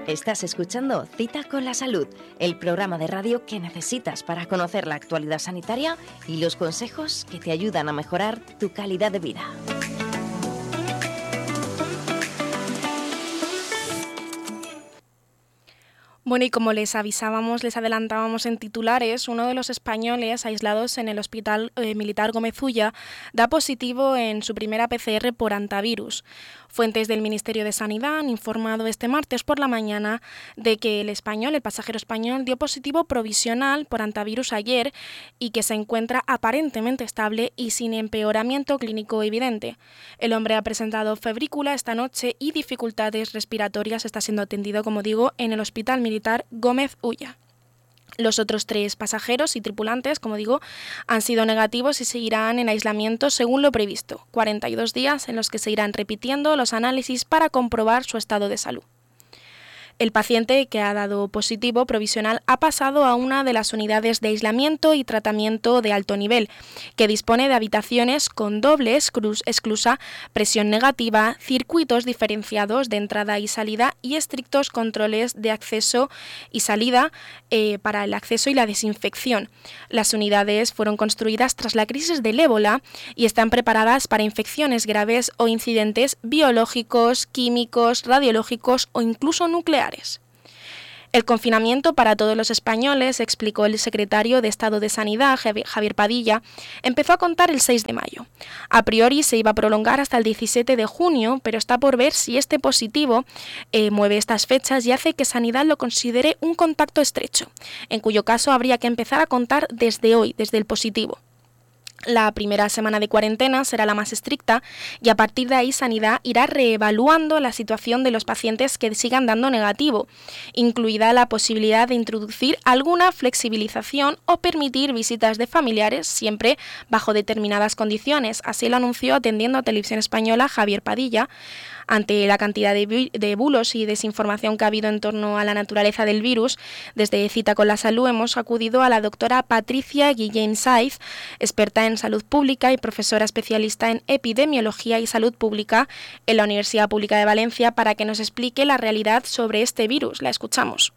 Estás escuchando Cita con la Salud, el programa de radio que necesitas para conocer la actualidad sanitaria y los consejos que te ayudan a mejorar tu calidad de vida. Bueno, y como les adelantábamos en titulares, uno de los españoles aislados en el Hospital Militar Gómez Ulla da positivo en su primera PCR por hantavirus. Fuentes del Ministerio de Sanidad han informado este martes por la mañana de que el pasajero español, dio positivo provisional por hantavirus ayer y que se encuentra aparentemente estable y sin empeoramiento clínico evidente. El hombre ha presentado febrícula esta noche y dificultades respiratorias. Está siendo atendido, como digo, en el Hospital Militar Gómez Ulla. Los otros 3 pasajeros y tripulantes, como digo, han sido negativos y seguirán en aislamiento según lo previsto, 42 días en los que se irán repitiendo los análisis para comprobar su estado de salud. El paciente que ha dado positivo provisional ha pasado a una de las unidades de aislamiento y tratamiento de alto nivel, que dispone de habitaciones con doble esclusa, presión negativa, circuitos diferenciados de entrada y salida y estrictos controles de acceso y salida para el acceso y la desinfección. Las unidades fueron construidas tras la crisis del ébola y están preparadas para infecciones graves o incidentes biológicos, químicos, radiológicos o incluso nucleares. El confinamiento para todos los españoles, explicó el secretario de Estado de Sanidad, Javier Padilla, empezó a contar el 6 de mayo. A priori se iba a prolongar hasta el 17 de junio, pero está por ver si este positivo mueve estas fechas y hace que Sanidad lo considere un contacto estrecho, en cuyo caso habría que empezar a contar desde hoy, desde el positivo. La primera semana de cuarentena será la más estricta y a partir de ahí Sanidad irá reevaluando la situación de los pacientes que sigan dando negativo, incluida la posibilidad de introducir alguna flexibilización o permitir visitas de familiares siempre bajo determinadas condiciones. Así lo anunció atendiendo a Televisión Española Javier Padilla. Ante la cantidad de bulos y desinformación que ha habido en torno a la naturaleza del virus, desde Cita con la Salud hemos acudido a la doctora Patricia Guillén Saiz, experta en salud pública y profesora especialista en epidemiología y salud pública en la Universidad Pública de Valencia, para que nos explique la realidad sobre este virus. La escuchamos.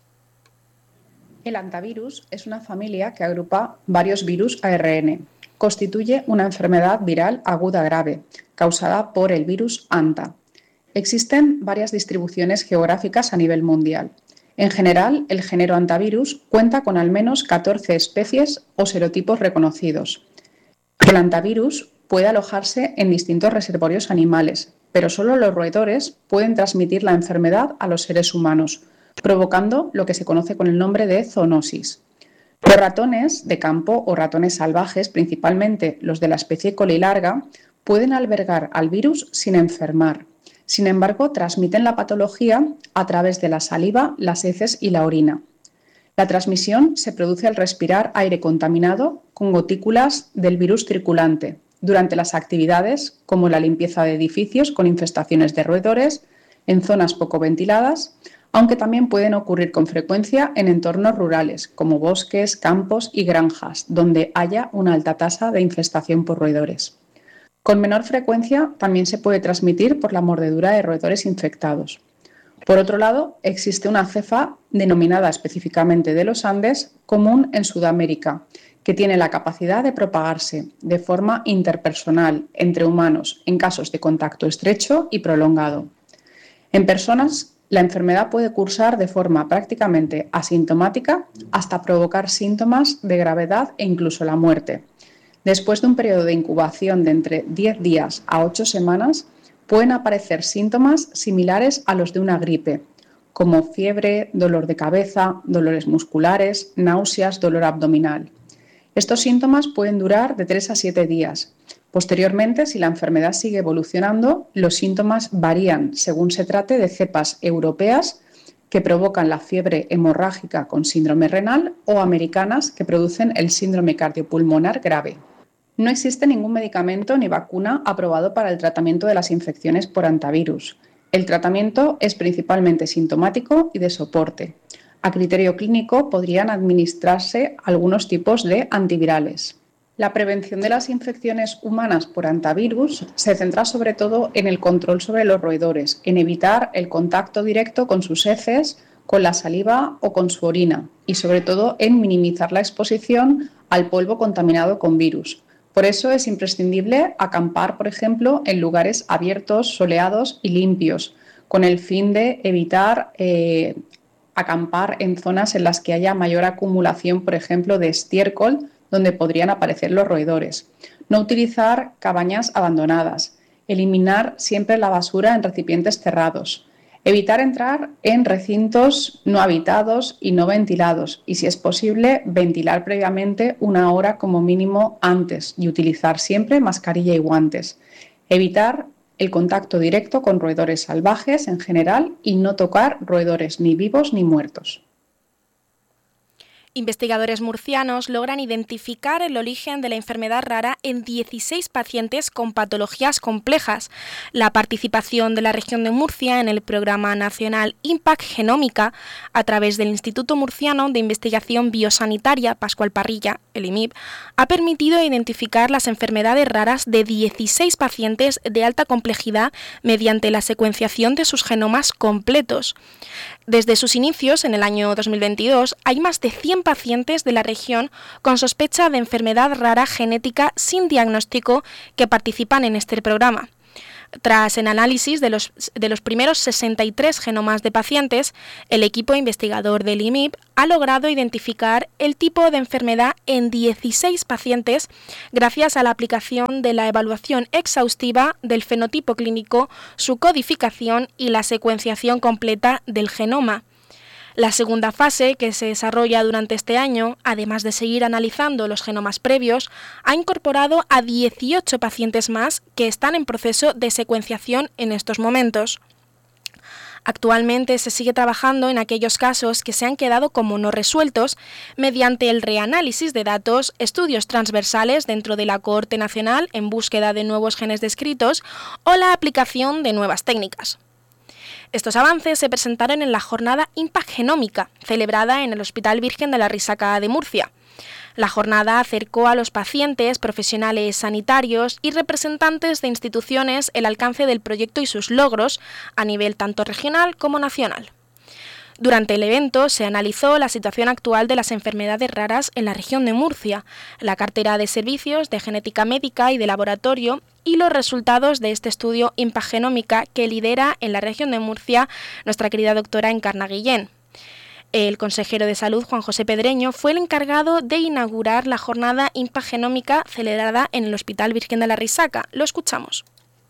El hantavirus es una familia que agrupa varios virus ARN. Constituye una enfermedad viral aguda grave, causada por el virus hanta. Existen varias distribuciones geográficas a nivel mundial. En general, el género hantavirus cuenta con al menos 14 especies o serotipos reconocidos. El hantavirus puede alojarse en distintos reservorios animales, pero solo los roedores pueden transmitir la enfermedad a los seres humanos, provocando lo que se conoce con el nombre de zoonosis. Los ratones de campo o ratones salvajes, principalmente los de la especie colilarga, pueden albergar al virus sin enfermar. Sin embargo, transmiten la patología a través de la saliva, las heces y la orina. La transmisión se produce al respirar aire contaminado con gotículas del virus circulante durante las actividades como la limpieza de edificios con infestaciones de roedores, en zonas poco ventiladas, aunque también pueden ocurrir con frecuencia en entornos rurales, como bosques, campos y granjas, donde haya una alta tasa de infestación por roedores. Con menor frecuencia también se puede transmitir por la mordedura de roedores infectados. Por otro lado, existe una cepa denominada específicamente de los Andes, común en Sudamérica, que tiene la capacidad de propagarse de forma interpersonal entre humanos en casos de contacto estrecho y prolongado. En personas, la enfermedad puede cursar de forma prácticamente asintomática hasta provocar síntomas de gravedad e incluso la muerte. Después de un periodo de incubación de entre 10 días a 8 semanas, pueden aparecer síntomas similares a los de una gripe, como fiebre, dolor de cabeza, dolores musculares, náuseas, dolor abdominal. Estos síntomas pueden durar de 3 a 7 días. Posteriormente, si la enfermedad sigue evolucionando, los síntomas varían según se trate de cepas europeas que provocan la fiebre hemorrágica con síndrome renal o americanas que producen el síndrome cardiopulmonar grave. No existe ningún medicamento ni vacuna aprobado para el tratamiento de las infecciones por hantavirus. El tratamiento es principalmente sintomático y de soporte. A criterio clínico podrían administrarse algunos tipos de antivirales. La prevención de las infecciones humanas por hantavirus se centra sobre todo en el control sobre los roedores, en evitar el contacto directo con sus heces, con la saliva o con su orina y sobre todo en minimizar la exposición al polvo contaminado con virus. Por eso es imprescindible acampar, por ejemplo, en lugares abiertos, soleados y limpios, con el fin de evitar acampar en zonas en las que haya mayor acumulación, por ejemplo, de estiércol, donde podrían aparecer los roedores. No utilizar cabañas abandonadas. Eliminar siempre la basura en recipientes cerrados. Evitar entrar en recintos no habitados y no ventilados. Y si es posible, ventilar previamente 1 hora como mínimo antes y utilizar siempre mascarilla y guantes. Evitar el contacto directo con roedores salvajes en general y no tocar roedores ni vivos ni muertos. Investigadores murcianos logran identificar el origen de la enfermedad rara en 16 pacientes con patologías complejas. La participación de la región de Murcia en el Programa Nacional Impact Genómica a través del Instituto Murciano de Investigación Biosanitaria Pascual Parrilla, el IMIB, ha permitido identificar las enfermedades raras de 16 pacientes de alta complejidad mediante la secuenciación de sus genomas completos. Desde sus inicios, en el año 2022, hay más de 100 pacientes de la región con sospecha de enfermedad rara genética sin diagnóstico que participan en este programa. Tras el análisis de los primeros 63 genomas de pacientes, el equipo investigador del IMIB ha logrado identificar el tipo de enfermedad en 16 pacientes gracias a la aplicación de la evaluación exhaustiva del fenotipo clínico, su codificación y la secuenciación completa del genoma. La segunda fase, que se desarrolla durante este año, además de seguir analizando los genomas previos, ha incorporado a 18 pacientes más que están en proceso de secuenciación en estos momentos. Actualmente se sigue trabajando en aquellos casos que se han quedado como no resueltos mediante el reanálisis de datos, estudios transversales dentro de la cohorte nacional en búsqueda de nuevos genes descritos o la aplicación de nuevas técnicas. Estos avances se presentaron en la jornada Impact Genómica, celebrada en el Hospital Virgen de la Risaca de Murcia. La jornada acercó a los pacientes, profesionales sanitarios y representantes de instituciones el alcance del proyecto y sus logros a nivel tanto regional como nacional. Durante el evento se analizó la situación actual de las enfermedades raras en la región de Murcia, la cartera de servicios de genética médica y de laboratorio y los resultados de este estudio Impact Genómica que lidera en la región de Murcia nuestra querida doctora Encarna Guillén. El consejero de Salud, Juan José Pedreño, fue el encargado de inaugurar la jornada Impact Genómica celebrada en el Hospital Virgen de la Risaca. Lo escuchamos.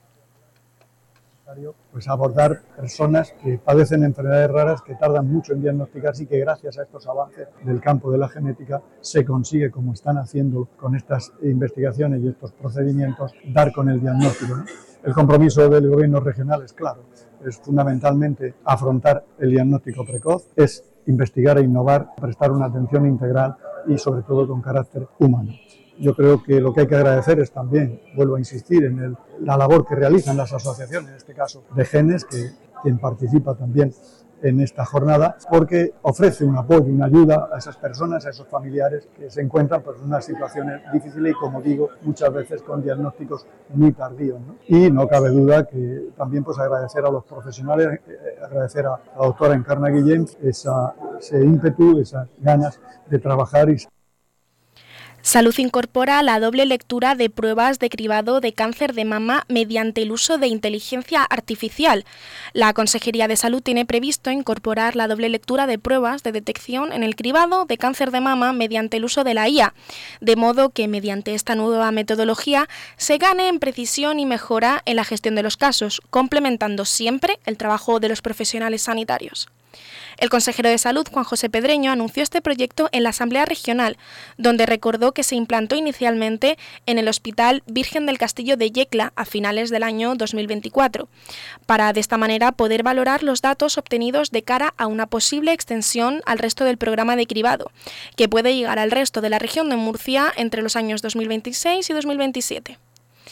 Pues abordar personas que padecen enfermedades raras que tardan mucho en diagnosticarse y que gracias a estos avances del campo de la genética se consigue, como están haciendo con estas investigaciones y estos procedimientos, dar con el diagnóstico, ¿no? El compromiso del gobierno regional es claro, es fundamentalmente afrontar el diagnóstico precoz, es investigar e innovar, prestar una atención integral y sobre todo con carácter humano. Yo creo que lo que hay que agradecer es también, vuelvo a insistir, en la labor que realizan las asociaciones, en este caso de genes, quien participa también en esta jornada, porque ofrece un apoyo, una ayuda a esas personas, a esos familiares que se encuentran pues, en unas situaciones difíciles y, como digo, muchas veces con diagnósticos muy tardíos, ¿no? Y no cabe duda que también pues, agradecer a los profesionales, agradecer a la doctora Encarna Guillén ese ímpetu, esas ganas de trabajar y Salud incorpora la doble lectura de pruebas de cribado de cáncer de mama mediante el uso de inteligencia artificial. La Consejería de Salud tiene previsto incorporar la doble lectura de pruebas de detección en el cribado de cáncer de mama mediante el uso de la IA, de modo que mediante esta nueva metodología se gane en precisión y mejora en la gestión de los casos, complementando siempre el trabajo de los profesionales sanitarios. El consejero de Salud, Juan José Pedreño, anunció este proyecto en la Asamblea Regional, donde recordó que se implantó inicialmente en el Hospital Virgen del Castillo de Yecla a finales del año 2024, para de esta manera poder valorar los datos obtenidos de cara a una posible extensión al resto del programa de cribado, que puede llegar al resto de la región de Murcia entre los años 2026 y 2027.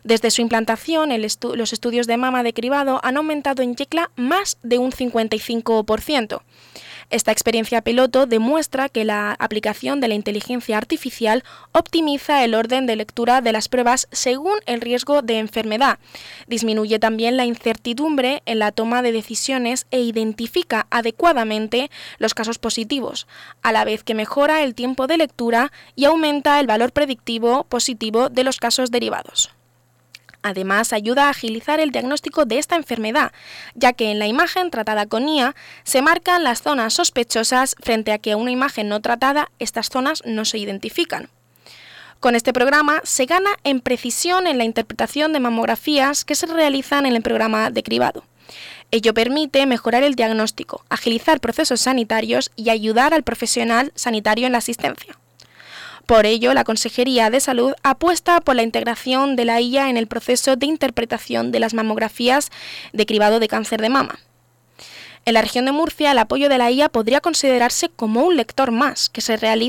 Desde su implantación, los estudios de mama de cribado han aumentado en Yecla más de un 55%. Esta experiencia piloto demuestra que la aplicación de la inteligencia artificial optimiza el orden de lectura de las pruebas según el riesgo de enfermedad, disminuye también la incertidumbre en la toma de decisiones e identifica adecuadamente los casos positivos, a la vez que mejora el tiempo de lectura y aumenta el valor predictivo positivo de los casos derivados. Además, ayuda a agilizar el diagnóstico de esta enfermedad, ya que en la imagen tratada con IA se marcan las zonas sospechosas frente a que en una imagen no tratada estas zonas no se identifican. Con este programa se gana en precisión en la interpretación de mamografías que se realizan en el programa de cribado. Ello permite mejorar el diagnóstico, agilizar procesos sanitarios y ayudar al profesional sanitario en la asistencia. Por ello, la Consejería de Salud apuesta por la integración de la IA en el proceso de interpretación de las mamografías de cribado de cáncer de mama. En la región de Murcia, el apoyo de la IA podría considerarse como un lector más que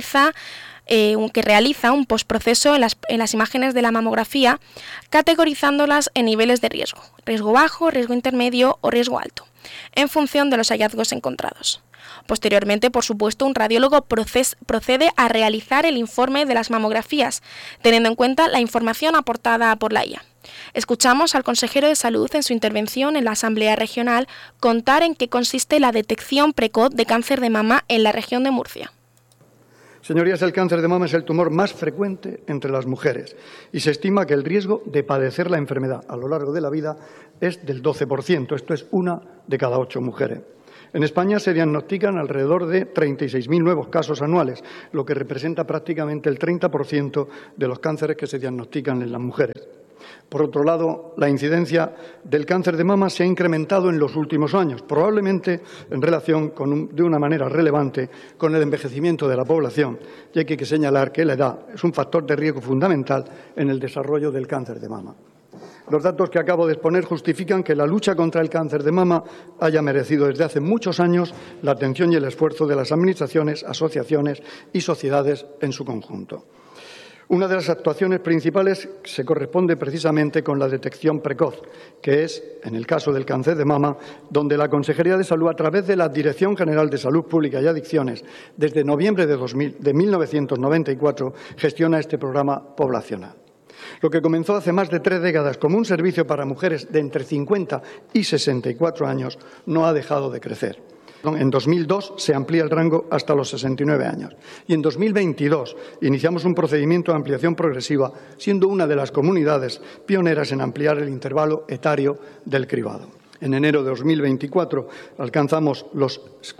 realiza un postproceso en las imágenes de la mamografía, categorizándolas en niveles de riesgo: riesgo bajo, riesgo intermedio o riesgo alto, en función de los hallazgos encontrados. Posteriormente, por supuesto, un radiólogo procede a realizar el informe de las mamografías, teniendo en cuenta la información aportada por la IA. Escuchamos al consejero de Salud en su intervención en la Asamblea Regional contar en qué consiste la detección precoz de cáncer de mama en la región de Murcia. Señorías, el cáncer de mama es el tumor más frecuente entre las mujeres y se estima que el riesgo de padecer la enfermedad a lo largo de la vida es del 12%, esto es 1 de cada 8 mujeres. En España se diagnostican alrededor de 36.000 nuevos casos anuales, lo que representa prácticamente el 30% de los cánceres que se diagnostican en las mujeres. Por otro lado, la incidencia del cáncer de mama se ha incrementado en los últimos años, probablemente en relación de una manera relevante con el envejecimiento de la población, y hay que señalar que la edad es un factor de riesgo fundamental en el desarrollo del cáncer de mama. Los datos que acabo de exponer justifican que la lucha contra el cáncer de mama haya merecido desde hace muchos años la atención y el esfuerzo de las administraciones, asociaciones y sociedades en su conjunto. Una de las actuaciones principales se corresponde precisamente con la detección precoz, que es, en el caso del cáncer de mama, donde la Consejería de Salud, a través de la Dirección General de Salud Pública y Adicciones, desde noviembre de 1994, gestiona este programa poblacional. Lo que comenzó hace más de 3 décadas como un servicio para mujeres de entre 50 y 64 años no ha dejado de crecer. En 2002 se amplía el rango hasta los 69 años y en 2022 iniciamos un procedimiento de ampliación progresiva, siendo una de las comunidades pioneras en ampliar el intervalo etario del cribado. En enero de 2024 alcanzamos los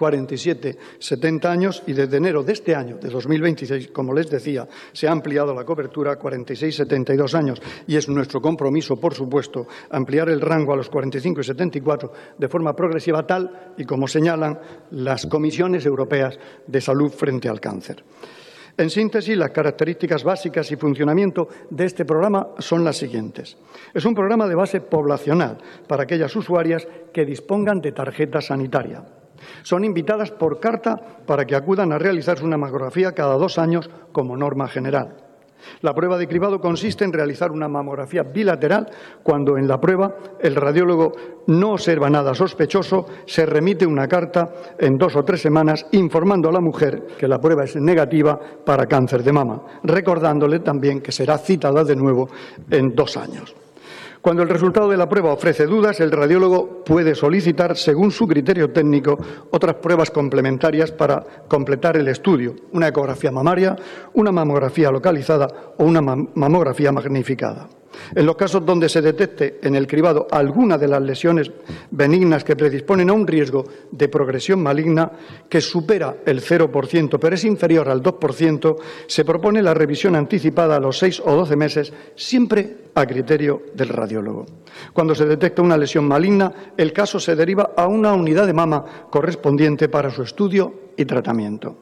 47-70 años y desde enero de este año, de 2026, como les decía, se ha ampliado la cobertura a 46-72 años y es nuestro compromiso, por supuesto, ampliar el rango a los 45 y 74 de forma progresiva, tal y como señalan las comisiones europeas de salud frente al cáncer. En síntesis, las características básicas y funcionamiento de este programa son las siguientes. Es un programa de base poblacional para aquellas usuarias que dispongan de tarjeta sanitaria. Son invitadas por carta para que acudan a realizarse una mamografía cada 2 años como norma general. La prueba de cribado consiste en realizar una mamografía bilateral cuando en la prueba el radiólogo no observa nada sospechoso, se remite una carta en 2 o 3 semanas informando a la mujer que la prueba es negativa para cáncer de mama, recordándole también que será citada de nuevo en 2 años. Cuando el resultado de la prueba ofrece dudas, el radiólogo puede solicitar, según su criterio técnico, otras pruebas complementarias para completar el estudio, una ecografía mamaria, una mamografía localizada o una mamografía magnificada. En los casos donde se detecte en el cribado alguna de las lesiones benignas que predisponen a un riesgo de progresión maligna que supera el 0%, pero es inferior al 2%, se propone la revisión anticipada a los 6 o 12 meses, siempre a criterio del radiólogo. Cuando se detecta una lesión maligna, el caso se deriva a una unidad de mama correspondiente para su estudio y tratamiento.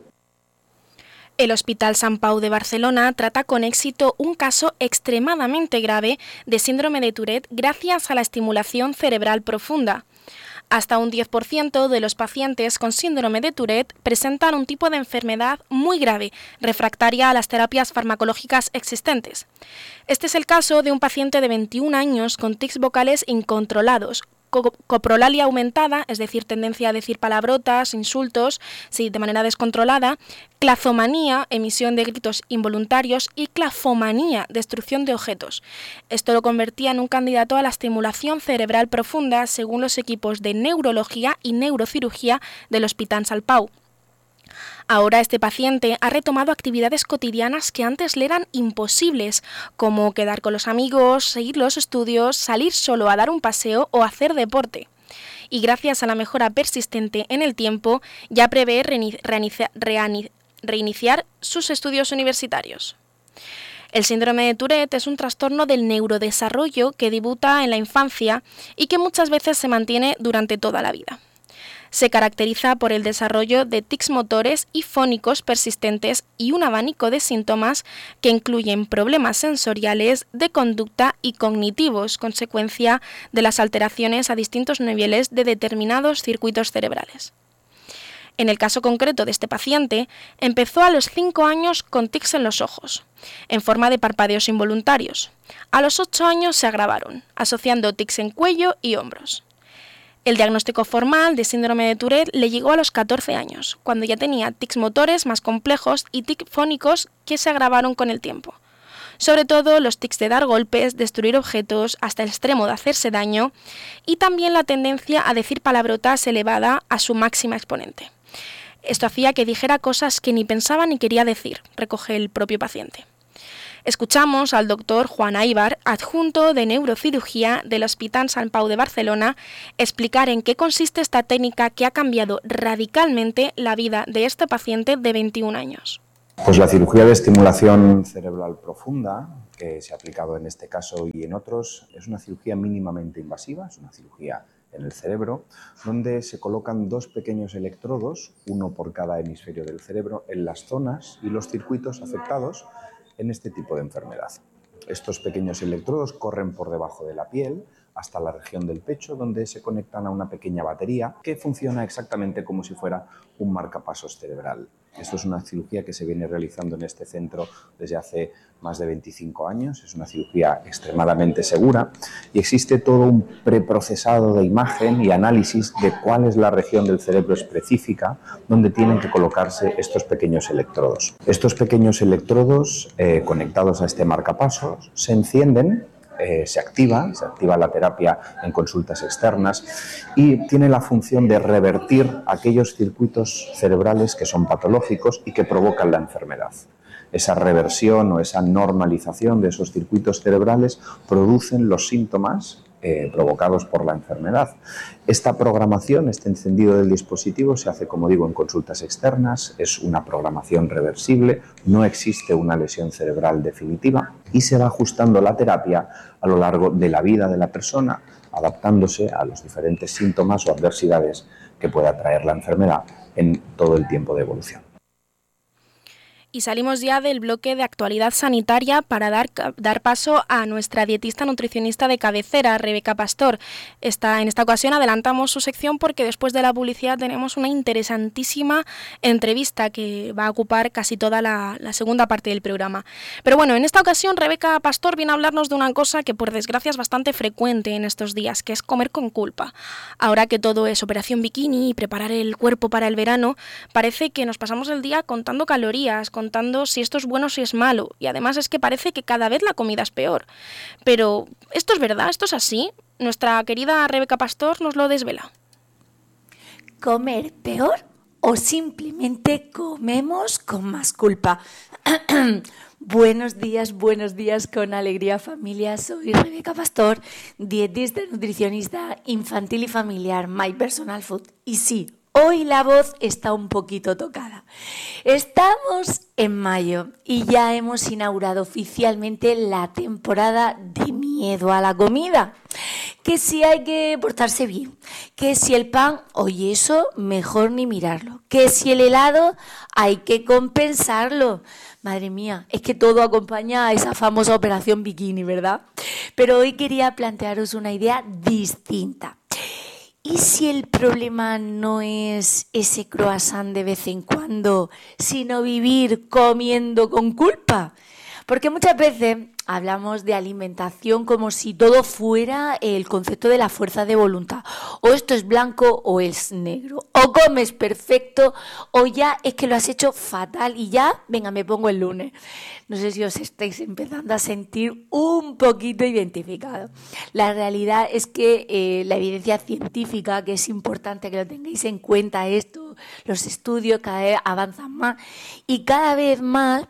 El Hospital Sant Pau de Barcelona trata con éxito un caso extremadamente grave de síndrome de Tourette gracias a la estimulación cerebral profunda. Hasta un 10% de los pacientes con síndrome de Tourette presentan un tipo de enfermedad muy grave, refractaria a las terapias farmacológicas existentes. Este es el caso de un paciente de 21 años con tics vocales incontrolados, coprolalia aumentada, es decir, tendencia a decir palabrotas, insultos, sí, de manera descontrolada, clazomanía, emisión de gritos involuntarios, y clafomanía, destrucción de objetos. Esto lo convertía en un candidato a la estimulación cerebral profunda según los equipos de neurología y neurocirugía del Hospital Sant Pau. Ahora este paciente ha retomado actividades cotidianas que antes le eran imposibles, como quedar con los amigos, seguir los estudios, salir solo a dar un paseo o hacer deporte. Y gracias a la mejora persistente en el tiempo, ya prevé reiniciar sus estudios universitarios. El síndrome de Tourette es un trastorno del neurodesarrollo que debuta en la infancia y que muchas veces se mantiene durante toda la vida. Se caracteriza por el desarrollo de tics motores y fónicos persistentes y un abanico de síntomas que incluyen problemas sensoriales, de conducta y cognitivos, consecuencia de las alteraciones a distintos niveles de determinados circuitos cerebrales. En el caso concreto de este paciente, empezó a los 5 años con tics en los ojos, en forma de parpadeos involuntarios. A los 8 años se agravaron, asociando tics en cuello y hombros. El diagnóstico formal de síndrome de Tourette le llegó a los 14 años, cuando ya tenía tics motores más complejos y tics fónicos que se agravaron con el tiempo. Sobre todo los tics de dar golpes, destruir objetos hasta el extremo de hacerse daño, y también la tendencia a decir palabrotas elevada a su máxima exponente. Esto hacía que dijera cosas que ni pensaba ni quería decir, recoge el propio paciente. Escuchamos al doctor Juan Aybar, adjunto de neurocirugía del Hospital Sant Pau de Barcelona, explicar en qué consiste esta técnica que ha cambiado radicalmente la vida de este paciente de 21 años. Pues la cirugía de estimulación cerebral profunda, que se ha aplicado en este caso y en otros, es una cirugía mínimamente invasiva, es una cirugía en el cerebro, donde se colocan 2 pequeños electrodos, uno por cada hemisferio del cerebro, en las zonas y los circuitos afectados en este tipo de enfermedad. Estos pequeños electrodos corren por debajo de la piel hasta la región del pecho, donde se conectan a una pequeña batería que funciona exactamente como si fuera un marcapasos cerebral. Esto es una cirugía que se viene realizando en este centro desde hace más de 25 años. Es una cirugía extremadamente segura y existe todo un preprocesado de imagen y análisis de cuál es la región del cerebro específica donde tienen que colocarse estos pequeños electrodos. Estos pequeños electrodos conectados a este marcapasos se encienden, se activa la terapia en consultas externas y tiene la función de revertir aquellos circuitos cerebrales que son patológicos y que provocan la enfermedad. Esa reversión o esa normalización de esos circuitos cerebrales producen los síntomas provocados por la enfermedad. Esta programación, este encendido del dispositivo se hace, como digo, en consultas externas, es una programación reversible, no existe una lesión cerebral definitiva y se va ajustando la terapia a lo largo de la vida de la persona, adaptándose a los diferentes síntomas o adversidades que pueda traer la enfermedad en todo el tiempo de evolución. Y salimos ya del bloque de actualidad sanitaria para dar paso a nuestra dietista nutricionista de cabecera, Rebeca Pastor. En esta ocasión adelantamos su sección porque después de la publicidad tenemos una interesantísima entrevista que va a ocupar casi toda la segunda parte del programa. Pero bueno, en esta ocasión Rebeca Pastor viene a hablarnos de una cosa que por desgracia es bastante frecuente en estos días, que es comer con culpa. Ahora que todo es operación bikini y preparar el cuerpo para el verano, parece que nos pasamos el día contando calorías, contando si esto es bueno o si es malo, y además es que parece que cada vez la comida es peor. Pero, ¿esto es verdad? ¿Esto es así? Nuestra querida Rebeca Pastor nos lo desvela. ¿Comer peor o simplemente comemos con más culpa? Buenos días con alegría familia, soy Rebeca Pastor, dietista, nutricionista infantil y familiar, My Personal Food. Y sí, hoy la voz está un poquito tocada. Estamos en mayo y ya hemos inaugurado oficialmente la temporada de miedo a la comida. Que si hay que portarse bien, que si el pan, oye, eso mejor ni mirarlo, que si el helado hay que compensarlo. Madre mía, es que todo acompaña a esa famosa operación bikini, ¿verdad? Pero hoy quería plantearos una idea distinta. ¿y si el problema no es ese croissant de vez en cuando, sino vivir comiendo con culpa? Porque muchas veces hablamos de alimentación como si todo fuera el concepto de la fuerza de voluntad. O esto es blanco o es negro. O comes perfecto o ya es que lo has hecho fatal y ya, venga, me pongo el lunes. No sé si os estáis empezando a sentir un poquito identificados. La realidad es que la evidencia científica, que es importante que lo tengáis en cuenta esto, los estudios cada vez avanzan más y cada vez más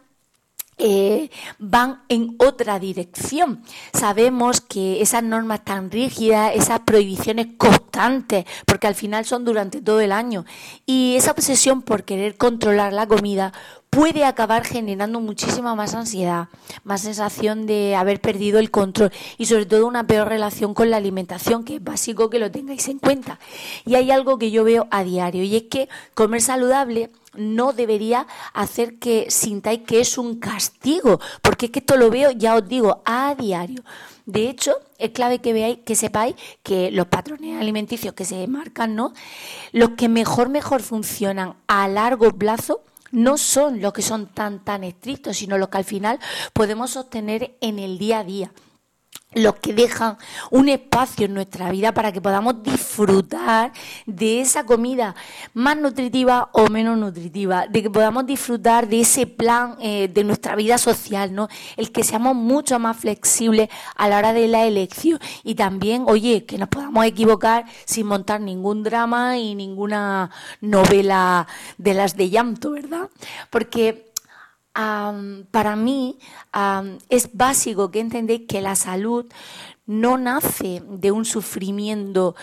van en otra dirección. Sabemos que esas normas tan rígidas, esas prohibiciones constantes, porque al final son durante todo el año, y esa obsesión por querer controlar la comida puede acabar generando muchísima más ansiedad, más sensación de haber perdido el control y sobre todo una peor relación con la alimentación, que es básico que lo tengáis en cuenta. Y hay algo que yo veo a diario y es que comer saludable no debería hacer que sintáis que es un castigo, porque es que esto lo veo, ya os digo, a diario. De hecho, es clave que veáis, que sepáis que los patrones alimenticios que se marcan, ¿no?, los que mejor funcionan a largo plazo no son los que son tan estrictos, sino los que al final podemos sostener en el día a día. Los que dejan un espacio en nuestra vida para que podamos disfrutar de esa comida más nutritiva o menos nutritiva, de que podamos disfrutar de ese plan de nuestra vida social, ¿no? El que seamos mucho más flexibles a la hora de la elección y también, oye, que nos podamos equivocar sin montar ningún drama y ninguna novela de las de llanto, ¿verdad? Porque para mí es básico que entendáis que la salud no nace de un sufrimiento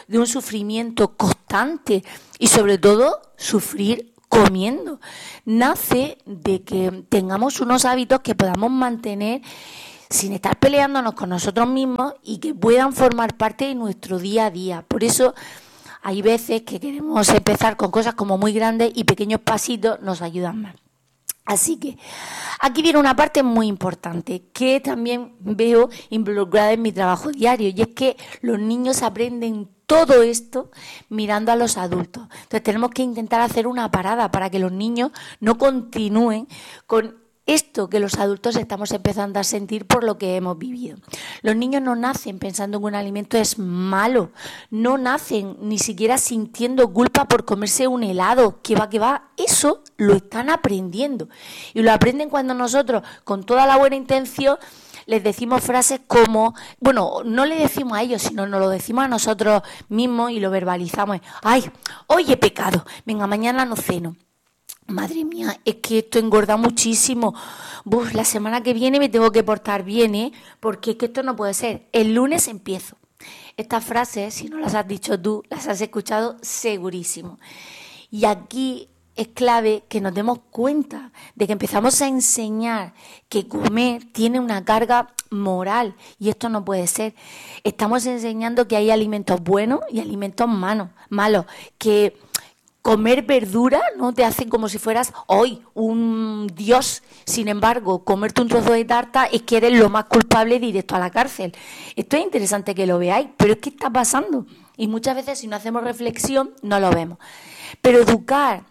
constante y sobre todo sufrir comiendo. Nace de que tengamos unos hábitos que podamos mantener sin estar peleándonos con nosotros mismos y que puedan formar parte de nuestro día a día. Por eso hay veces que queremos empezar con cosas como muy grandes y pequeños pasitos nos ayudan más. Así que aquí viene una parte muy importante que también veo involucrada en mi trabajo diario y es que los niños aprenden todo esto mirando a los adultos. Entonces tenemos que intentar hacer una parada para que los niños no continúen con esto que los adultos estamos empezando a sentir por lo que hemos vivido. Los niños no nacen pensando que un alimento es malo, no nacen ni siquiera sintiendo culpa por comerse un helado, que va, eso lo están aprendiendo. Y lo aprenden cuando nosotros, con toda la buena intención, les decimos frases como, bueno, no le decimos a ellos, sino nos lo decimos a nosotros mismos y lo verbalizamos. Ay, hoy he pecado, venga, mañana no ceno. Madre mía, es que esto engorda muchísimo. La semana que viene me tengo que portar bien, ¿eh? Porque es que esto no puede ser. El lunes empiezo. Estas frases, si no las has dicho tú, las has escuchado segurísimo. Y aquí es clave que nos demos cuenta de que empezamos a enseñar que comer tiene una carga moral y esto no puede ser. Estamos enseñando que hay alimentos buenos y alimentos malos, que comer verdura no te hace como si fueras hoy un dios. Sin embargo, comerte un trozo de tarta es que eres lo más culpable directo a la cárcel. Esto es interesante que lo veáis, pero es que está pasando. Y muchas veces si no hacemos reflexión no lo vemos. Pero educar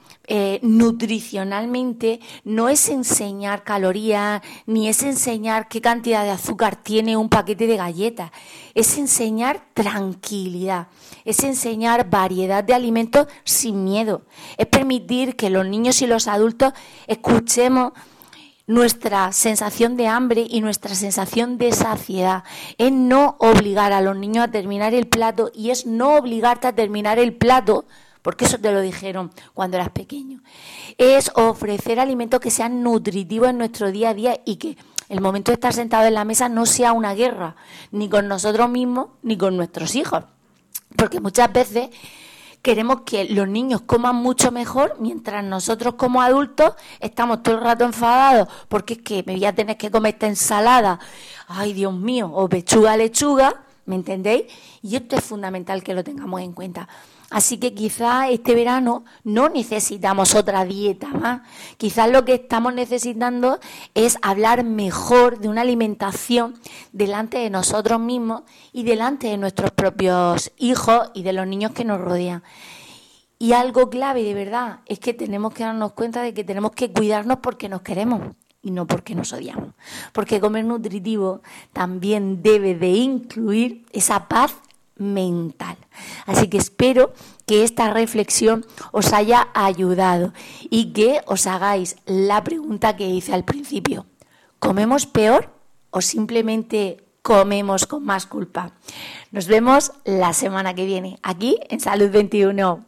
nutricionalmente no es enseñar calorías, ni es enseñar qué cantidad de azúcar tiene un paquete de galletas. Es enseñar tranquilidad, es enseñar variedad de alimentos sin miedo. Es permitir que los niños y los adultos escuchemos nuestra sensación de hambre y nuestra sensación de saciedad. Es no obligar a los niños a terminar el plato y es no obligarte a terminar el plato porque eso te lo dijeron cuando eras pequeño. Es ofrecer alimentos que sean nutritivos en nuestro día a día y que el momento de estar sentado en la mesa no sea una guerra, ni con nosotros mismos, ni con nuestros hijos. Porque muchas veces queremos que los niños coman mucho mejor, mientras nosotros como adultos estamos todo el rato enfadados, porque es que me voy a tener que comer esta ensalada, ay Dios mío, o pechuga, lechuga, ¿me entendéis? Y esto es fundamental que lo tengamos en cuenta. Así que quizás este verano no necesitamos otra dieta más. Quizás lo que estamos necesitando es hablar mejor de una alimentación delante de nosotros mismos y delante de nuestros propios hijos y de los niños que nos rodean. Y algo clave, de verdad, es que tenemos que darnos cuenta de que tenemos que cuidarnos porque nos queremos y no porque nos odiamos. Porque comer nutritivo también debe de incluir esa paz mental. Así que espero que esta reflexión os haya ayudado y que os hagáis la pregunta que hice al principio. ¿Comemos peor o simplemente comemos con más culpa? Nos vemos la semana que viene, aquí en Salud 21.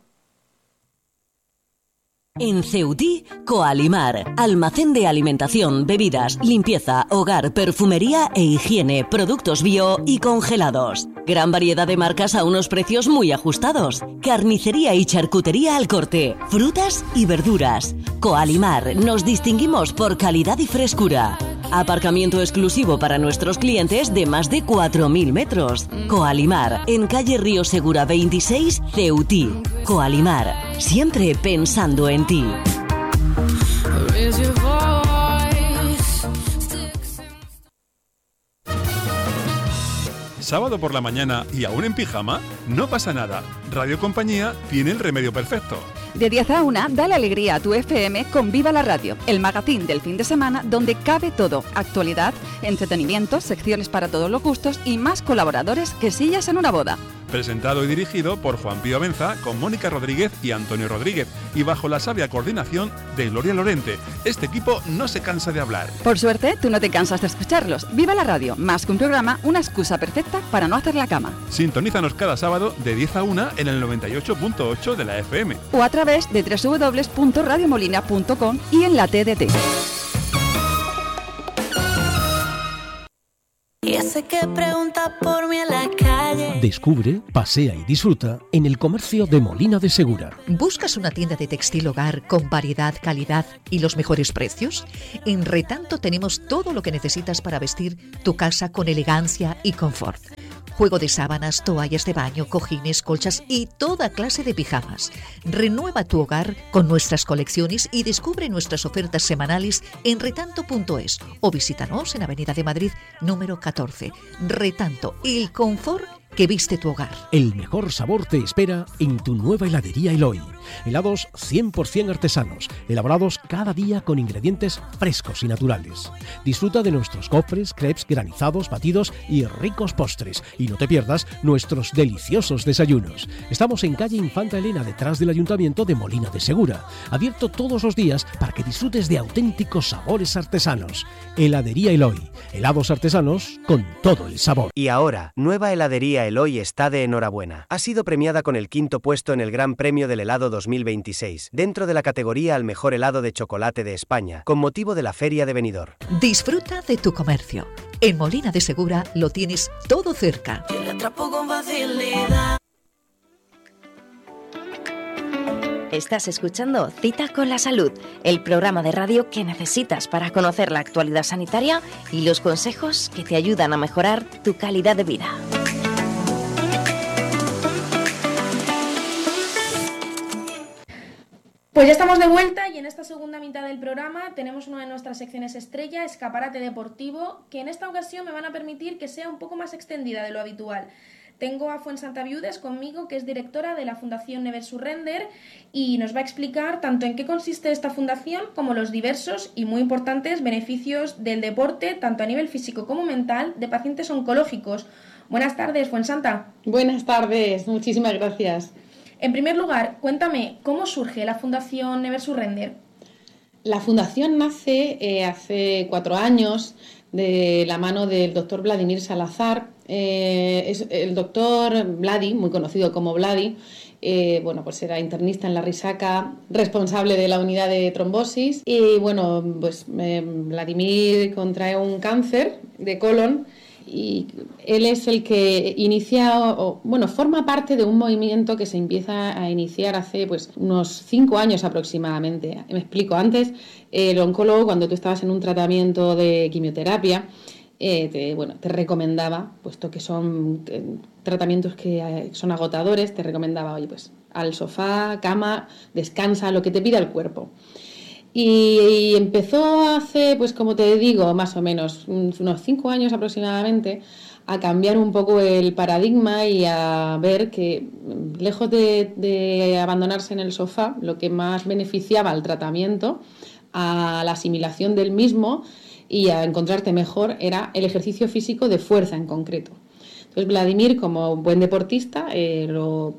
En Ceutí, Coalimar, almacén de alimentación, bebidas, limpieza, hogar, perfumería e higiene, productos bio y congelados. Gran variedad de marcas a unos precios muy ajustados. Carnicería y charcutería al corte, frutas y verduras. Coalimar, nos distinguimos por calidad y frescura. Aparcamiento exclusivo para nuestros clientes de más de 4.000 metros. Coalimar, en calle Río Segura 26, Ceutí. Coalimar, siempre pensando en ti. ¿Sábado por la mañana y aún en pijama? No pasa nada. Radio Compañía tiene el remedio perfecto. De 10 a 1, dale alegría a tu FM con Viva la Radio, el magazín del fin de semana donde cabe todo: actualidad, entretenimiento, secciones para todos los gustos y más colaboradores que sillas en una boda. Presentado y dirigido por Juan Pío Benza, con Mónica Rodríguez y Antonio Rodríguez, y bajo la sabia coordinación de Gloria Lorente. Este equipo no se cansa de hablar. Por suerte, tú no te cansas de escucharlos. Viva la Radio, más que un programa, una excusa perfecta para no hacer la cama. Sintonízanos cada sábado de 10 a 1 en el 98.8 de la FM. O a través de www.radiomolina.com y en la TDT. Y ese que pregunta por mí en la calle. Descubre, pasea y disfruta en el comercio de Molina de Segura. ¿Buscas una tienda de textil hogar con variedad, calidad y los mejores precios? En Retanto tenemos todo lo que necesitas para vestir tu casa con elegancia y confort. Juego de sábanas, toallas de baño, cojines, colchas y toda clase de pijamas. Renueva tu hogar con nuestras colecciones y descubre nuestras ofertas semanales en retanto.es o visítanos en Avenida de Madrid, número 14. Retanto, el confort que viste tu hogar. El mejor sabor te espera en tu nueva heladería Eloy. Helados 100% artesanos, elaborados cada día con ingredientes frescos y naturales. Disfruta de nuestros cofres, crepes, granizados, batidos y ricos postres. Y no te pierdas nuestros deliciosos desayunos. Estamos en calle Infanta Elena, detrás del Ayuntamiento de Molina de Segura. Abierto todos los días para que disfrutes de auténticos sabores artesanos. Heladería Eloy. Helados artesanos con todo el sabor. Y ahora, nueva heladería Eloy está de enhorabuena. Ha sido premiada con el 5º puesto en el Gran Premio del Helado 2026, dentro de la categoría al mejor helado de chocolate de España, con motivo de la Feria de Benidorm. Disfruta de tu comercio. En Molina de Segura lo tienes todo cerca. Estás escuchando Cita con la Salud, el programa de radio que necesitas para conocer la actualidad sanitaria y los consejos que te ayudan a mejorar tu calidad de vida. Pues ya estamos de vuelta y en esta segunda mitad del programa tenemos una de nuestras secciones estrella, Escaparate Deportivo, que en esta ocasión me van a permitir que sea un poco más extendida de lo habitual. Tengo a Fuensanta Viudes conmigo, que es directora de la Fundación Never Surrender, y nos va a explicar tanto en qué consiste esta fundación como los diversos y muy importantes beneficios del deporte, tanto a nivel físico como mental, de pacientes oncológicos. Buenas tardes, Fuensanta. Buenas tardes, muchísimas gracias. En primer lugar, cuéntame, ¿cómo surge la Fundación Never Surrender? La fundación nace hace 4 años de la mano del doctor Vladimir Salazar. Es el doctor Vladi, muy conocido como Vladi, pues era internista en la Risaca, responsable de la unidad de trombosis. Y bueno, pues Vladimir contrae un cáncer de colon. Y él es el que inicia, forma parte de un movimiento que se empieza a iniciar hace unos 5 años aproximadamente. Me explico, antes el oncólogo, cuando tú estabas en un tratamiento de quimioterapia, te recomendaba, puesto que son tratamientos que son agotadores, te recomendaba, oye, pues al sofá, cama, descansa, lo que te pida el cuerpo. Y empezó hace, pues como te digo, más o menos unos 5 años aproximadamente, a cambiar un poco el paradigma y a ver que, lejos de abandonarse en el sofá, lo que más beneficiaba al tratamiento, a la asimilación del mismo y a encontrarte mejor, era el ejercicio físico de fuerza en concreto. Entonces Vladimir, como buen deportista, lo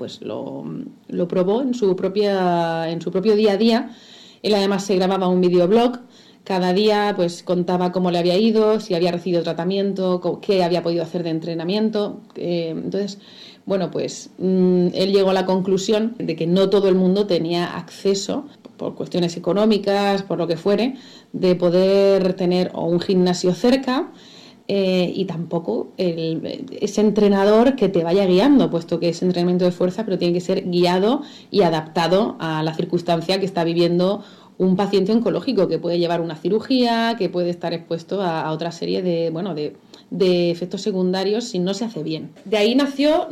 probó en su propio día a día. Él además se grababa un videoblog. Cada día pues contaba cómo le había ido, si había recibido tratamiento, qué había podido hacer de entrenamiento. Entonces, bueno, pues él llegó a la conclusión de que no todo el mundo tenía acceso, por cuestiones económicas, por lo que fuere, de poder tener o un gimnasio cerca y tampoco ese entrenador que te vaya guiando, puesto que es entrenamiento de fuerza, pero tiene que ser guiado y adaptado a la circunstancia que está viviendo un paciente oncológico, que puede llevar una cirugía, que puede estar expuesto a otra serie de efectos secundarios si no se hace bien. De ahí nació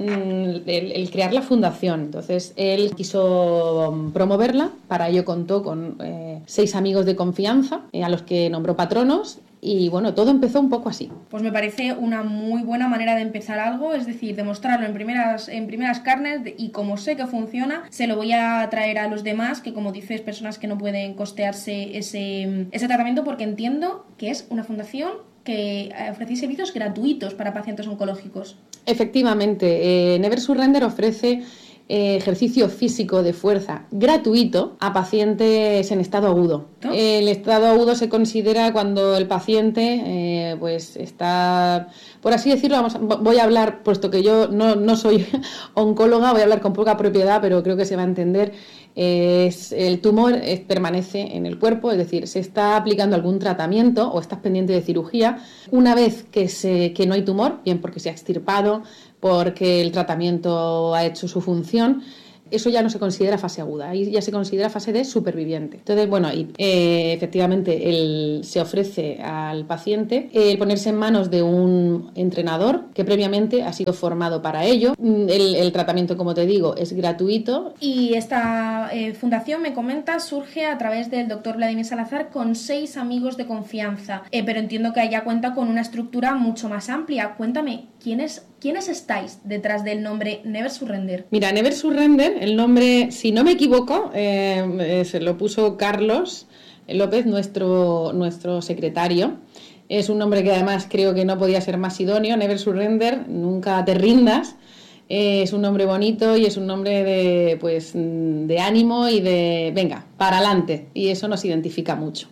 el crear la fundación. Entonces él quiso promoverla, para ello contó con 6 amigos de confianza, a los que nombró patronos. Y bueno, todo empezó un poco así. Pues me parece una muy buena manera de empezar algo, es decir, demostrarlo en primeras carnes, y como sé que funciona, se lo voy a traer a los demás, que como dices, personas que no pueden costearse ese tratamiento, porque entiendo que es una fundación que ofrece servicios gratuitos para pacientes oncológicos. Efectivamente, Never Surrender ofrece ejercicio físico de fuerza gratuito a pacientes en estado agudo. ¿No? El estado agudo se considera cuando el paciente pues está, por así decirlo, voy a hablar, puesto que yo no soy oncóloga, voy a hablar con poca propiedad, pero creo que se va a entender. El tumor permanece en el cuerpo, es decir, se está aplicando algún tratamiento o estás pendiente de cirugía. Una vez que no hay tumor, bien porque se ha extirpado, porque el tratamiento ha hecho su función, eso ya no se considera fase aguda, ahí ya se considera fase de superviviente. Entonces, bueno, efectivamente se ofrece al paciente el ponerse en manos de un entrenador que previamente ha sido formado para ello. El tratamiento, como te digo, es gratuito. Y esta fundación, me comentas, surge a través del doctor Vladimir Salazar con 6 amigos de confianza, pero entiendo que ella cuenta con una estructura mucho más amplia. Cuéntame, ¿quiénes estáis detrás del nombre Never Surrender? Mira, Never Surrender, el nombre, si no me equivoco, se lo puso Carlos López, nuestro secretario. Es un nombre que además creo que no podía ser más idóneo. Never Surrender, nunca te rindas. Es un nombre bonito y es un nombre de ánimo y de venga, para adelante. Y eso nos identifica mucho.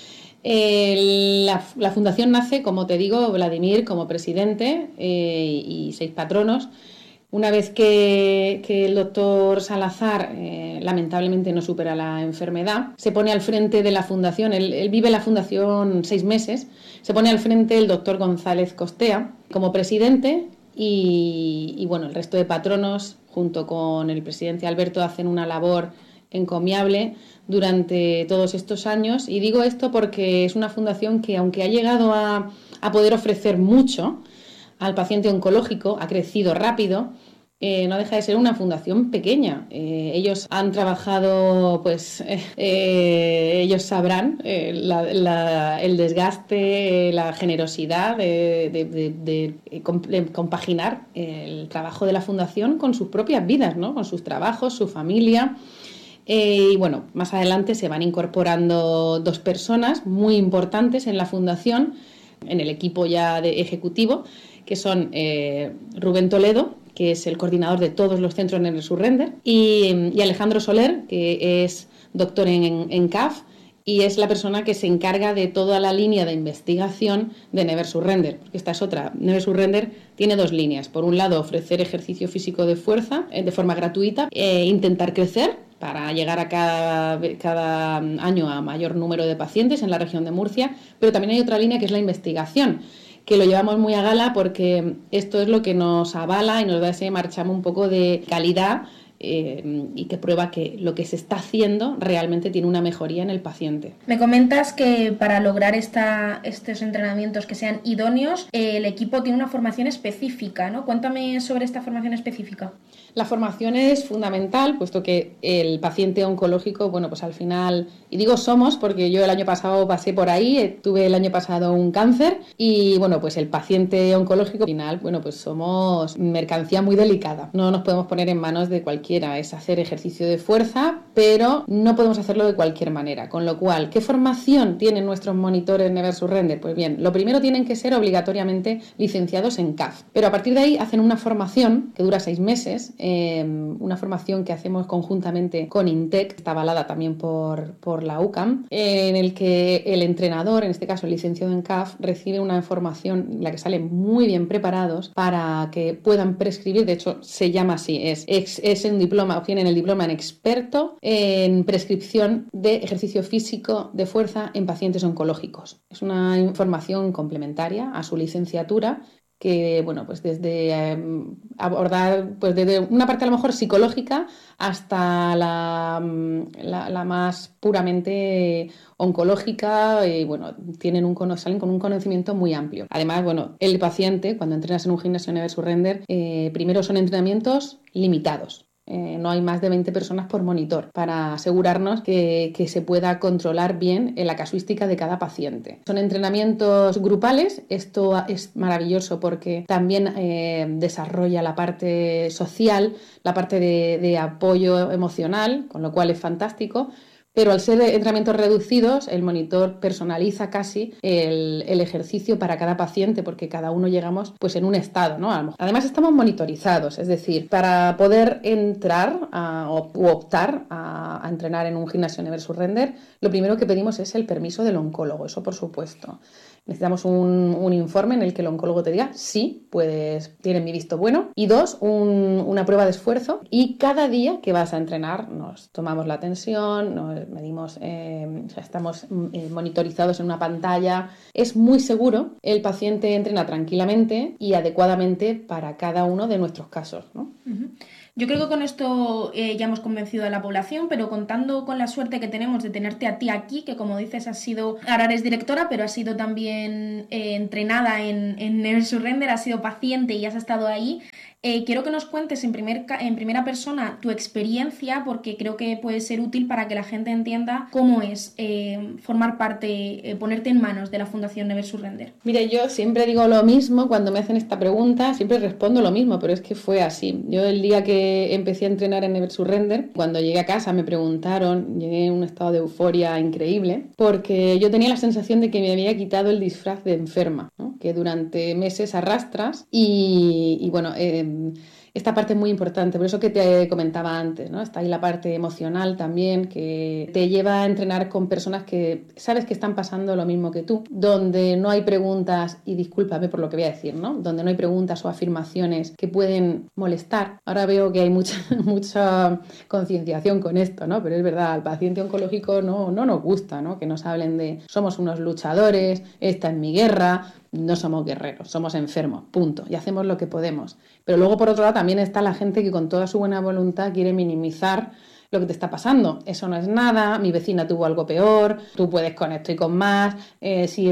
La fundación nace, como te digo, Vladimir como presidente y 6 patronos. Una vez que el doctor Salazar lamentablemente no supera la enfermedad, se pone al frente de la fundación. Él vive la fundación 6 meses. Se pone al frente el doctor González Costea como presidente y bueno, el resto de patronos, junto con el presidente Alberto, hacen una labor encomiable durante todos estos años. Y digo esto porque es una fundación que, aunque ha llegado a poder ofrecer mucho al paciente oncológico, ha crecido rápido, no deja de ser una fundación pequeña. Ellos han trabajado, ellos sabrán el desgaste, la generosidad de compaginar el trabajo de la fundación con sus propias vidas, ¿no? Con sus trabajos, su familia. Y bueno, más adelante se van incorporando 2 personas muy importantes en la fundación, en el equipo ya de ejecutivo, que son Rubén Toledo, que es el coordinador de todos los centros Never Surrender, y Alejandro Soler, que es doctor en CAF y es la persona que se encarga de toda la línea de investigación de Never Surrender, porque esta es otra. Never Surrender tiene 2 líneas. Por un lado, ofrecer ejercicio físico de fuerza de forma gratuita, intentar crecer para llegar a cada año a mayor número de pacientes en la región de Murcia, pero también hay otra línea que es la investigación, que lo llevamos muy a gala porque esto es lo que nos avala y nos da ese marchamo un poco de calidad y que prueba que lo que se está haciendo realmente tiene una mejoría en el paciente. Me comentas que para lograr estos entrenamientos que sean idóneos, el equipo tiene una formación específica, ¿no? Cuéntame sobre esta formación específica. La formación es fundamental, puesto que el paciente oncológico, bueno, pues al final, y digo somos porque yo el año pasado pasé por ahí, tuve el año pasado un cáncer y bueno, pues el paciente oncológico al final, bueno, pues somos mercancía muy delicada. No nos podemos poner en manos de cualquiera, es hacer ejercicio de fuerza, pero no podemos hacerlo de cualquier manera. Con lo cual, ¿qué formación tienen nuestros monitores Never Surrender? Pues bien, lo primero tienen que ser obligatoriamente licenciados en CAF, pero a partir de ahí hacen una formación que dura 6 meses, una formación que hacemos conjuntamente con INTEC, está avalada también por la UCAM, en el que el entrenador, en este caso el licenciado en CAF, recibe una formación en la que salen muy bien preparados para que puedan prescribir. De hecho se llama así, es un diploma, obtienen el diploma en experto en prescripción de ejercicio físico de fuerza en pacientes oncológicos. Es una formación complementaria a su licenciatura que, bueno, pues desde abordar, pues desde una parte a lo mejor psicológica hasta la más puramente oncológica, y bueno, salen con un conocimiento muy amplio. Además, bueno, el paciente, cuando entrenas en un gimnasio Never Surrender, primero son entrenamientos limitados. No hay más de 20 personas por monitor para asegurarnos que se pueda controlar bien la casuística de cada paciente. Son entrenamientos grupales, esto es maravilloso porque también desarrolla la parte social, la parte de apoyo emocional, con lo cual es fantástico. Pero al ser entrenamientos reducidos, el monitor personaliza casi el ejercicio para cada paciente, porque cada uno llegamos pues en un estado, ¿no? Además estamos monitorizados, es decir, para poder entrar u optar a entrenar en un gimnasio Never Surrender, lo primero que pedimos es el permiso del oncólogo, eso por supuesto. Necesitamos un informe en el que el oncólogo te diga sí, pues tienen mi visto bueno. Y 2, una prueba de esfuerzo. Y cada día que vas a entrenar nos tomamos la tensión, nos medimos, estamos monitorizados en una pantalla. Es muy seguro, el paciente entrena tranquilamente y adecuadamente para cada uno de nuestros casos, ¿no? Uh-huh. Yo creo que con esto ya hemos convencido a la población, pero contando con la suerte que tenemos de tenerte a ti aquí, que como dices ahora eres directora, pero has sido también entrenada en Never Surrender, has sido paciente y has estado ahí. Quiero que nos cuentes en primera persona tu experiencia, porque creo que puede ser útil para que la gente entienda cómo es formar parte, ponerte en manos de la Fundación Never Surrender. Mire, yo siempre digo lo mismo cuando me hacen esta pregunta, siempre respondo lo mismo, pero es que fue así. Yo el día que empecé a entrenar en Never Surrender, cuando llegué a casa me preguntaron, llegué en un estado de euforia increíble, porque yo tenía la sensación de que me había quitado el disfraz de enferma, ¿no? Que durante meses arrastras y bueno, esta parte es muy importante, por eso que te comentaba antes, ¿no? Está ahí la parte emocional también, que te lleva a entrenar con personas que sabes que están pasando lo mismo que tú, donde no hay preguntas, y discúlpame por lo que voy a decir, ¿no? Donde no hay preguntas o afirmaciones que pueden molestar. Ahora veo que hay mucha concienciación con esto, ¿no? Pero es verdad, al paciente oncológico no nos gusta, ¿no? Que nos hablen de somos unos luchadores, esta es mi guerra. No somos guerreros, somos enfermos, punto, y hacemos lo que podemos. Pero luego, por otro lado, también está la gente que con toda su buena voluntad quiere minimizar lo que te está pasando. Eso no es nada, mi vecina tuvo algo peor, tú puedes con esto y con más, si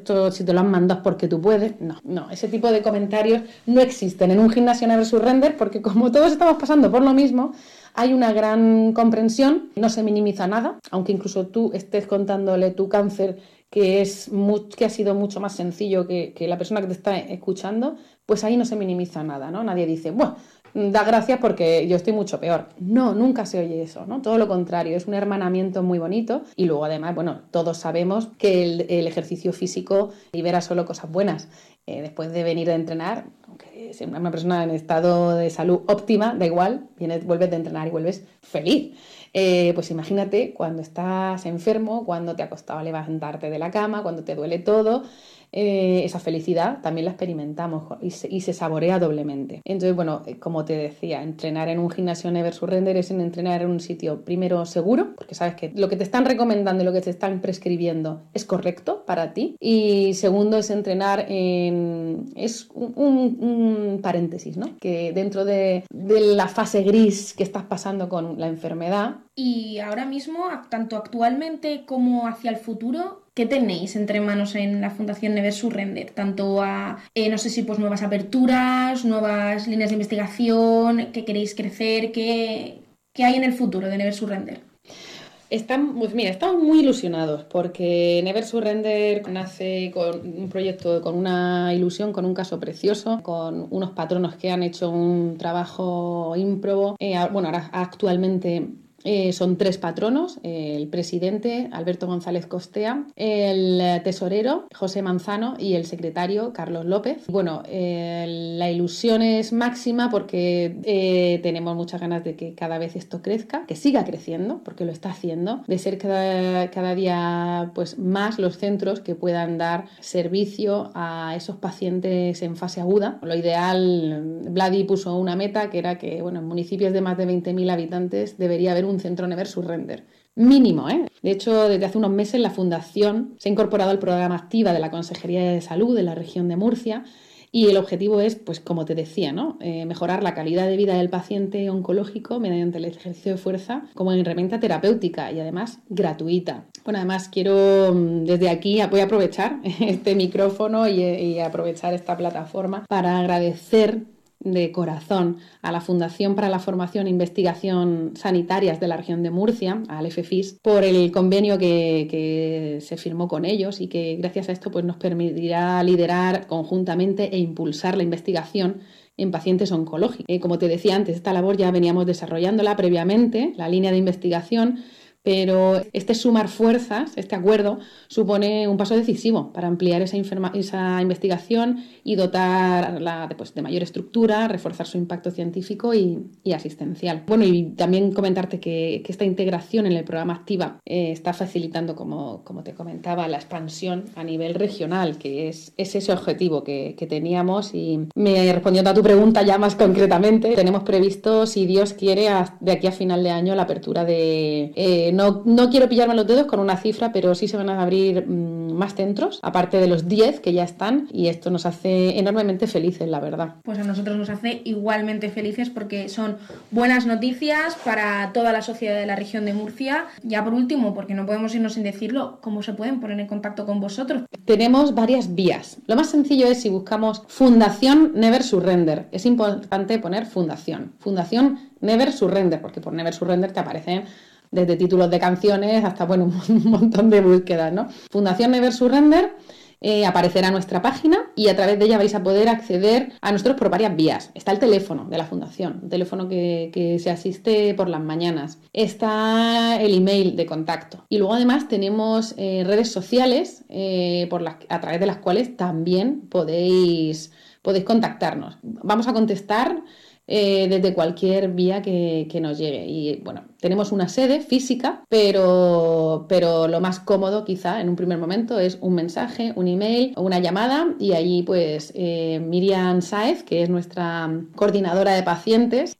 te lo han mandado es porque tú puedes. No, ese tipo de comentarios no existen en un gimnasio Never Surrender, porque como todos estamos pasando por lo mismo, hay una gran comprensión, no se minimiza nada, aunque incluso tú estés contándole tu cáncer, que ha sido mucho más sencillo que la persona que te está escuchando, pues ahí no se minimiza nada, ¿no? Nadie dice, bueno, da gracias porque yo estoy mucho peor. No, nunca se oye eso, ¿no? Todo lo contrario, es un hermanamiento muy bonito y luego además, bueno, todos sabemos que el ejercicio físico libera solo cosas buenas. Después de venir a entrenar, aunque sea una persona en estado de salud óptima, da igual, vuelves de entrenar y vuelves feliz. Pues imagínate cuando estás enfermo, cuando te ha costado levantarte de la cama, cuando te duele todo, esa felicidad también la experimentamos y se saborea doblemente. Entonces, bueno, como te decía, entrenar en un gimnasio Never Surrender es entrenar en un sitio primero seguro, porque sabes que lo que te están recomendando y lo que te están prescribiendo es correcto para ti, y segundo es entrenar es un paréntesis, ¿no? Que dentro de la fase gris que estás pasando con la enfermedad. Y ahora mismo, tanto actualmente como hacia el futuro, ¿Qué tenéis entre manos en la Fundación Never Surrender? Tanto a, no sé si pues nuevas aperturas, nuevas líneas de investigación, ¿qué queréis crecer? ¿Qué hay en el futuro de Never Surrender? Estamos muy ilusionados porque Never Surrender nace con un proyecto, con una ilusión, con un caso precioso, con unos patronos que han hecho un trabajo ímprobo. Ahora actualmente son 3 patronos, el presidente Alberto González Costea, el tesorero José Manzano y el secretario Carlos López. La ilusión es máxima porque tenemos muchas ganas de que cada vez esto crezca, que siga creciendo, porque lo está haciendo, de ser cada día pues más los centros que puedan dar servicio a esos pacientes en fase aguda. Lo ideal, Vladi puso una meta que era que en municipios de más de 20.000 habitantes debería haber un centro Never Surrender. Mínimo, ¿eh? De hecho, desde hace unos meses la Fundación se ha incorporado al programa Activa de la Consejería de Salud de la región de Murcia y el objetivo es, pues como te decía, ¿no? Mejorar la calidad de vida del paciente oncológico mediante el ejercicio de fuerza como herramienta terapéutica y además gratuita. Además quiero desde aquí, voy a aprovechar este micrófono y aprovechar esta plataforma para agradecer de corazón a la Fundación para la Formación e Investigación Sanitarias de la región de Murcia, al FFIS, por el convenio que se firmó con ellos y que gracias a esto pues, nos permitirá liderar conjuntamente e impulsar la investigación en pacientes oncológicos. Como te decía antes, esta labor ya veníamos desarrollándola previamente, la línea de investigación, pero este sumar fuerzas, este acuerdo, supone un paso decisivo para ampliar esa investigación y dotarla de mayor estructura, reforzar su impacto científico y asistencial. Y también comentarte que esta integración en el programa Activa está facilitando, como te comentaba, la expansión a nivel regional, que es ese objetivo que teníamos. Y respondiendo a tu pregunta ya más concretamente, tenemos previsto, si Dios quiere, de aquí a final de año la apertura de... No quiero pillarme los dedos con una cifra, pero sí se van a abrir más centros, aparte de los 10 que ya están, y esto nos hace enormemente felices, la verdad. Pues a nosotros nos hace igualmente felices porque son buenas noticias para toda la sociedad de la región de Murcia. Ya por último, porque no podemos irnos sin decirlo, ¿cómo se pueden poner en contacto con vosotros? Tenemos varias vías. Lo más sencillo es si buscamos Fundación Never Surrender. Es importante poner Fundación Never Surrender, porque por Never Surrender te aparecen desde títulos de canciones hasta un montón de búsquedas, ¿no? Fundación Never Surrender, aparecerá nuestra página y a través de ella vais a poder acceder a nosotros por varias vías. Está el teléfono de la Fundación, un teléfono que se asiste por las mañanas. Está el email de contacto. Y luego además tenemos redes sociales a través de las cuales también podéis contactarnos. Vamos a contestar desde cualquier vía que nos llegue. Y tenemos una sede física, pero lo más cómodo quizá en un primer momento es un mensaje, un email o una llamada, y allí pues Miriam Sáez, que es nuestra coordinadora de pacientes,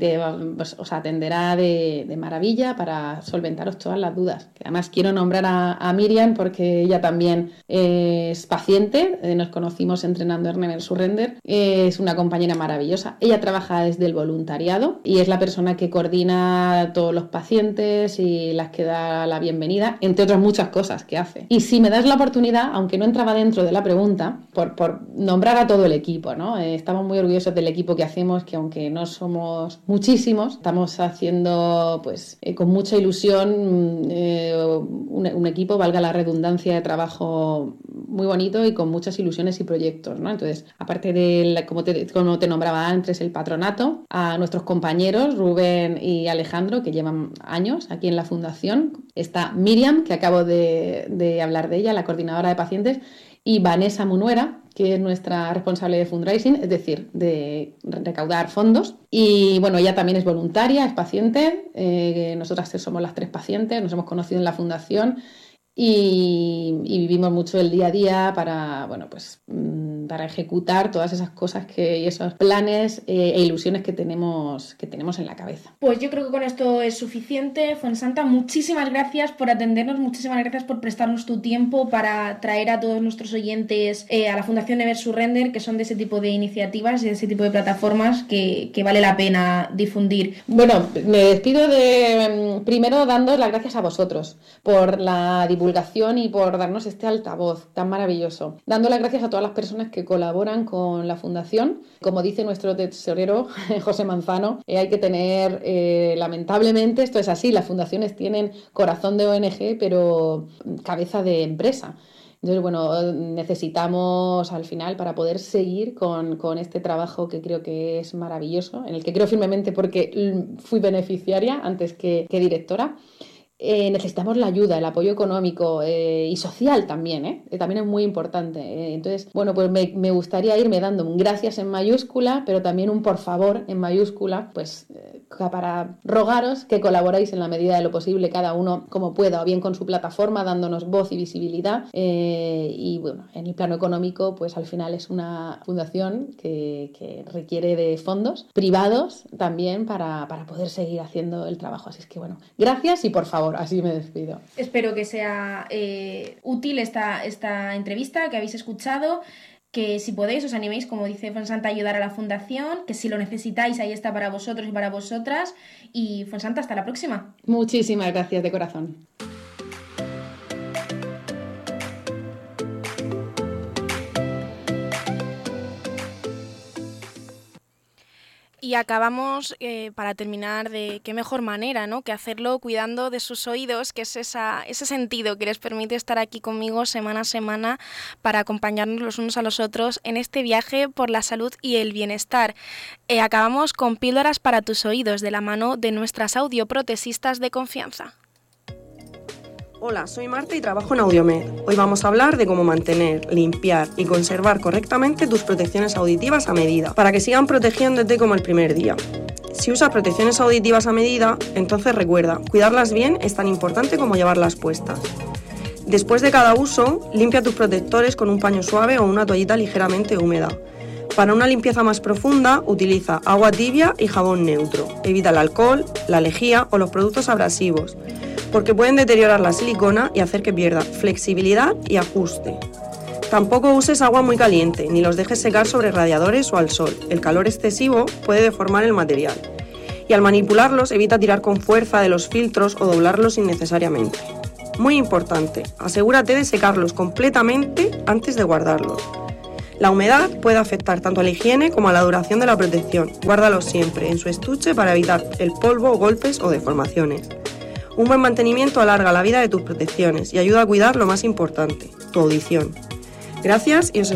os atenderá de maravilla para solventaros todas las dudas. Además quiero nombrar a Miriam porque ella también es paciente, nos conocimos entrenando en Never Surrender, es una compañera maravillosa. Ella trabaja desde el voluntariado y es la persona que coordina todos los pacientes y las que da la bienvenida, entre otras muchas cosas que hace. Y si me das la oportunidad, aunque no entraba dentro de la pregunta, por nombrar a todo el equipo, ¿no? Estamos muy orgullosos del equipo que hacemos, que aunque no somos muchísimos, estamos haciendo con mucha ilusión un equipo, valga la redundancia, de trabajo muy bonito y con muchas ilusiones y proyectos, ¿no? Entonces, aparte de, como te nombraba antes, el patronato, a nuestros compañeros Rubén y Alejandro, que llevan años aquí en la Fundación. Está Miriam, que acabo de hablar de ella, la coordinadora de pacientes, y Vanessa Munuera, que es nuestra responsable de fundraising, es decir, de recaudar fondos. Y ella también es voluntaria, es paciente. Nosotras somos las 3 pacientes, nos hemos conocido en la Fundación y vivimos mucho el día a día para para ejecutar todas esas cosas y esos planes e ilusiones que tenemos en la cabeza. Pues yo creo que con esto es suficiente. Fuensanta, muchísimas gracias por atendernos, muchísimas gracias por prestarnos tu tiempo para traer a todos nuestros oyentes a la Fundación Never Surrender, que son de ese tipo de iniciativas y de ese tipo de plataformas que vale la pena difundir. Bueno, me despido primero dando las gracias a vosotros por la divulgación y por darnos este altavoz tan maravilloso. Dando las gracias a todas las personas que colaboran con la Fundación. Como dice nuestro tesorero José Manzano, hay que tener, lamentablemente, esto es así, las fundaciones tienen corazón de ONG, pero cabeza de empresa. Entonces, bueno, necesitamos al final, para poder seguir con este trabajo que creo que es maravilloso, en el que creo firmemente porque fui beneficiaria antes que directora, necesitamos la ayuda, el apoyo económico y social también, también es muy importante. Entonces, bueno, pues me gustaría irme dando un gracias en mayúscula, pero también un por favor en mayúscula, pues para rogaros que colaboréis en la medida de lo posible, cada uno como pueda, o bien con su plataforma, dándonos voz y visibilidad. Y bueno, en el plano económico, pues al final es una fundación que requiere de fondos privados también para poder seguir haciendo el trabajo. Así es que bueno, gracias y por favor, así me despido. Espero que sea útil esta entrevista que habéis escuchado, que si podéis os animéis, como dice Fuensanta, a ayudar a la Fundación, que si lo necesitáis ahí está para vosotros y para vosotras. Y Fuensanta, hasta la próxima. Muchísimas gracias de corazón. Y acabamos, para terminar, de qué mejor manera, ¿no?, que hacerlo cuidando de sus oídos, que es ese sentido que les permite estar aquí conmigo semana a semana para acompañarnos los unos a los otros en este viaje por la salud y el bienestar. Acabamos con píldoras para tus oídos, de la mano de nuestras audioprotesistas de confianza. Hola, soy Marta y trabajo en Audiomed. Hoy vamos a hablar de cómo mantener, limpiar y conservar correctamente tus protecciones auditivas a medida, para que sigan protegiéndote como el primer día. Si usas protecciones auditivas a medida, entonces recuerda, cuidarlas bien es tan importante como llevarlas puestas. Después de cada uso, limpia tus protectores con un paño suave o una toallita ligeramente húmeda. Para una limpieza más profunda, utiliza agua tibia y jabón neutro. Evita el alcohol, la lejía o los productos abrasivos, porque pueden deteriorar la silicona y hacer que pierda flexibilidad y ajuste. Tampoco uses agua muy caliente, ni los dejes secar sobre radiadores o al sol. El calor excesivo puede deformar el material. Y al manipularlos, evita tirar con fuerza de los filtros o doblarlos innecesariamente. Muy importante, asegúrate de secarlos completamente antes de guardarlos. La humedad puede afectar tanto a la higiene como a la duración de la protección. Guárdalos siempre en su estuche para evitar el polvo, golpes o deformaciones. Un buen mantenimiento alarga la vida de tus protecciones y ayuda a cuidar lo más importante, tu audición. Gracias y os